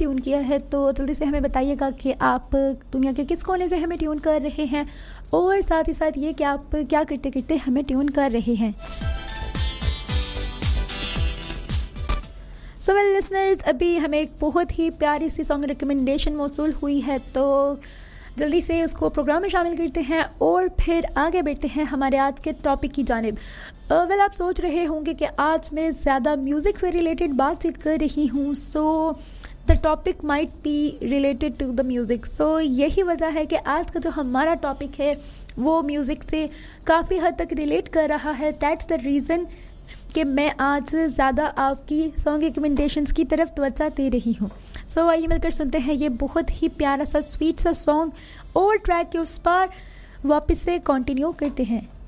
Tune किया है तो जल्दी से हमें बताइएगा कि आप दुनिया के किस कोने से हमें ट्यून कर रहे हैं, और साथ ही साथ ये कि आप क्या करते करते हमें ट्यून कर रहे हैं। सो वेल लिसनर्स, अभी हमें एक बहुत ही प्यारी सी सॉन्ग रिकमेंडेशन मौसूल हुई है, तो जल्दी से उसको प्रोग्राम में शामिल करते हैं और फिर आगे बढ़ते हैं हमारे आज के टॉपिक की जानिब। वेल आप सोच रहे होंगे कि आज मैं ज़्यादा म्यूज़िक से रिलेटेड बातचीत कर रही हूँ, so the topic might be related to the music. सो यही वजह है कि आज का जो हमारा टॉपिक है वो म्यूज़िक से काफ़ी हद तक रिलेट कर रहा है। दैट्स द रीज़न कि मैं आज ज़्यादा आपकी सॉन्ग रिकमेंडेशंस की तरफ तवज्जो दे रही हूँ। सो आइए मिलकर सुनते हैं ये बहुत ही प्यारा सा स्वीट सा सॉन्ग, और ट्रैक के उस पार वापस से कंटिन्यू करते हैं।